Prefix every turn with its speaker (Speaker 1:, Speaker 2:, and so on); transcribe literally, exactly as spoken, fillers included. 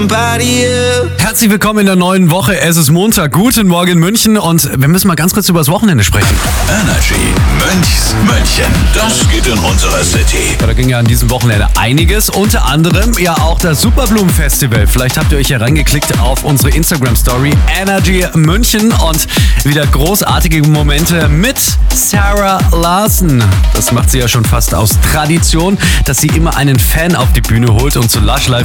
Speaker 1: somebody else.
Speaker 2: Herzlich willkommen in der neuen Woche. Es ist Montag. Guten Morgen München und wir müssen mal ganz kurz über das Wochenende sprechen.
Speaker 3: Energy Münchs München. Das geht in unserer City.
Speaker 2: Da ging ja an diesem Wochenende einiges. Unter anderem ja auch das Superblumen-Festival. Vielleicht habt ihr euch ja reingeklickt auf unsere Instagram-Story Energy München und wieder großartige Momente mit Sarah Larsen. Das macht sie ja schon fast aus Tradition, dass sie immer einen Fan auf die Bühne holt und zu Lush Live